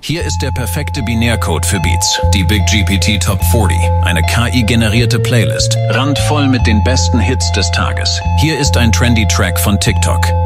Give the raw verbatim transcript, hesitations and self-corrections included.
Hier ist der perfekte Binärcode für Beats, die Big G P T Top vierzig, eine K I-generierte Playlist, randvoll mit den besten Hits des Tages. Hier ist ein trendy Track von TikTok.